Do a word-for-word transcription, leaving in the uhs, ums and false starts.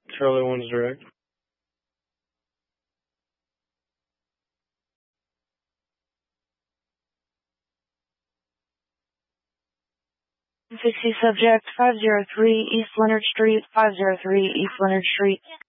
Charlie one's direct. sixty subject five zero three East Leonard Street, five zero three East Leonard Street.